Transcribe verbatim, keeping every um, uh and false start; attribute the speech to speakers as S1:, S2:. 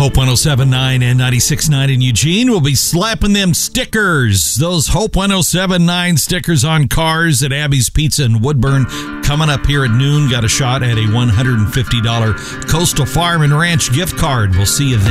S1: Hope one oh seven point nine and ninety-six point nine in Eugene will be slapping them stickers. Those Hope one oh seven point nine stickers on cars at Abby's Pizza in Woodburn coming up here at noon. Got a shot at a one hundred fifty dollars Coastal Farm and Ranch gift card. We'll see you then.